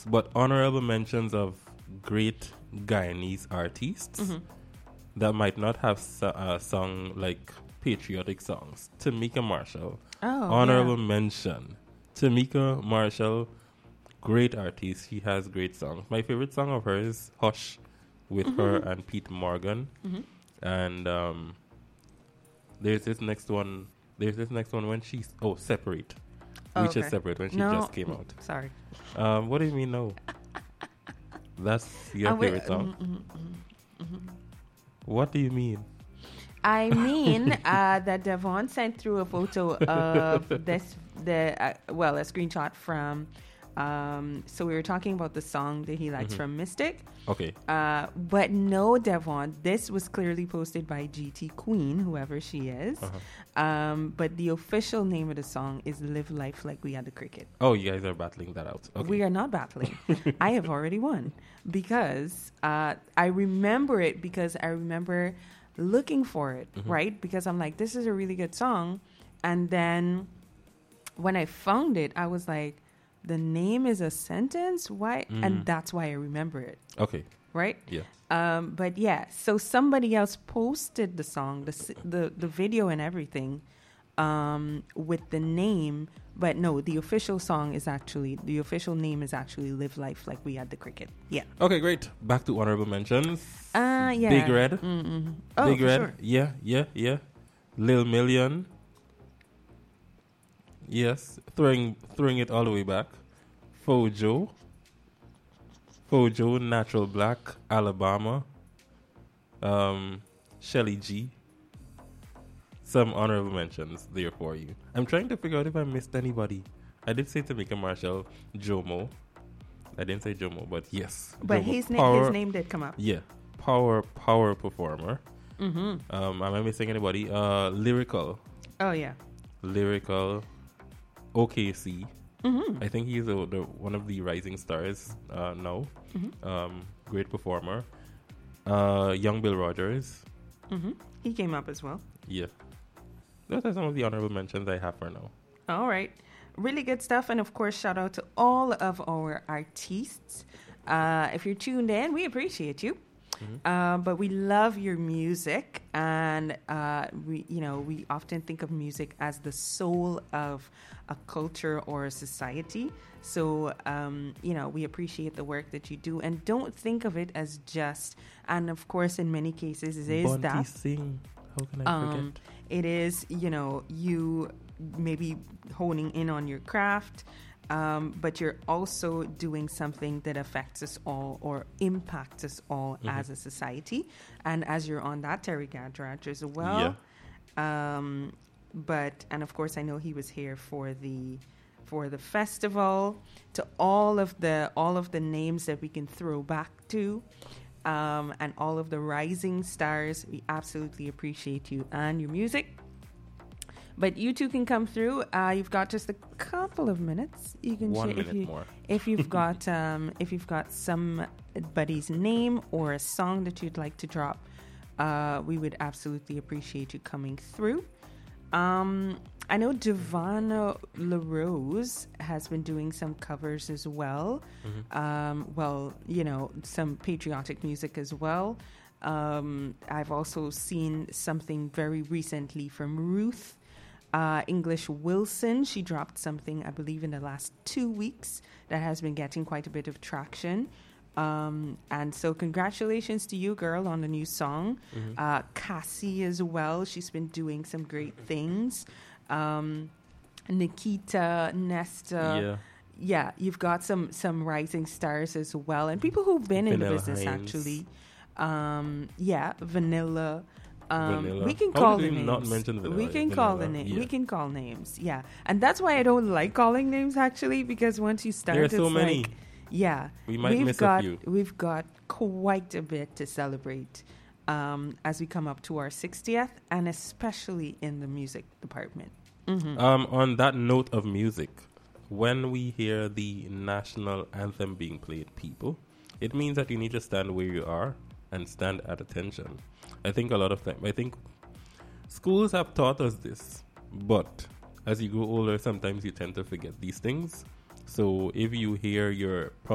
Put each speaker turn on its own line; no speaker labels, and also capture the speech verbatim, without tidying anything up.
but honorable mentions of great Guyanese artists
Mm-hmm.
that might not have su- uh, sung like patriotic songs. Tamika Marshall,
Oh,
honorable
yeah.
mention. Tamika Marshall, great artist. She has great songs. My favorite song of hers is Hush with
Mm-hmm.
her and Pete Morgan.
Mm-hmm.
And um, there's this next one. There's this next one when she's oh Separate,
Oh,
which is
okay.
Separate when she
No,
just came out.
Sorry.
Um, what do you mean no? That's your
Uh, wait,
favorite song.
mm, mm, mm, mm.
What do you mean?
I mean uh, that Devon sent through a photo of this, the uh, well, a screenshot from. Um, so we were talking about the song that he likes
Mhm.
from Mystic.
Okay.
Uh, but no, Devon, this was clearly posted by G T Queen, whoever she is.
Uh-huh.
Um, but the official name of the song is Live Life Like We Had the Cricket.
Oh, you guys are battling that out. Okay.
We are not battling. I have already won because uh, I remember it because I remember looking for it,
Mhm.
right? Because I'm like, this is a really good song. And then when I found it, I was like, the name is a sentence? Why?
Mm.
And that's why I remember it,
Okay.
right?
Yeah.
Um, but yeah, so somebody else posted the song, the s- the, the video and everything um, with the name. But no, the official song is actually, the official name is actually Live Life Like We Had the Cricket. Yeah.
Okay, great. Back to honorable mentions.
Uh, yeah.
Big Red.
Mm-mm. Oh,
Big
for
Red.
sure.
Yeah, yeah, yeah. Lil Million. Yes. Throwing throwing it all the way back. Fojo. Fojo, Natural Black, Alabama. Um, Shelly G. Some honorable mentions there for you. I'm trying to figure out if I missed anybody. I did say Tamika Marshall, Jomo. I didn't say Jomo, but yes.
But
Jomo.
his, na-
Power-
his name did come up.
Yeah. Power, power performer.
Mm-hmm.
Um, am I missing anybody? Uh, lyrical,
Oh, yeah.
lyrical, O K C.
Mm-hmm.
I think he's the, the one of the rising stars uh, now.
Mm-hmm.
Um, great performer. Uh, young Bill Rogers.
Mm-hmm. He came up as well.
Yeah, those are some of the honorable mentions I have for now.
All right. Really good stuff. And of course, shout out to all of our artists. Uh, if you're tuned in, we appreciate you.
Mhm.
Uh, but we love your music, and uh, we, you know, we often think of music as the soul of a culture or a society. So, um, you know, we appreciate the work that you do, and don't think of it as just. And of course, in many cases, it is
Bunty
that.
Singh. How can I
Um,
forget?
it is, you know, you maybe honing in on your craft, um, but you're also doing something that affects us all or impacts us all
Mhm.
as a society. And as you're on that, Terry Gadrach as well. Um, but, and of course, I know he was here for the for the festival. To all of the all of the names that we can throw back to. Um, and all of the rising stars, we absolutely appreciate you and your music. But you two can come through. Uh, you've got just a couple of minutes. You can
One
share if
minute
you
more.
if you've got um, if you've got somebody's name or a song that you'd like to drop. Uh, we would absolutely appreciate you coming through. Um, I know Giovanna LaRose has been doing some covers as well.
Mhm.
Um, well, you know, some patriotic music as well. Um, I've also seen something very recently from Ruth uh, English Wilson. She dropped something, I believe, in the last two weeks that has been getting quite a bit of traction. Um, and so congratulations to you, girl, on the new song.
Mhm.
Uh, Cassie as well. She's been doing some great things. Um, Nikita, Nesta.
yeah.
Yeah, you've got some some rising stars as well, and people who've been in the
Vanilla
business
Hines.
actually. Um, yeah, Vanilla. Um,
Vanilla.
We can
How
call
did
the
we
names.
not mention Vanilla?
We can call the
Vanilla,
name.
yeah.
We can call names. Yeah, and that's why I don't like calling names actually, because once you start,
There are so
it's
many.
like, yeah,
We might
we've
miss
got
a few.
we've got quite a bit to celebrate um, as we come up to our sixtieth, and especially in the music department. Mhm.
Um, on that note of music, when we hear the national anthem being played, people, it means that you need to stand where you are and stand at attention. I think a lot of time, I think schools have taught us this, but as you grow older, sometimes you tend to forget these things. So if you hear your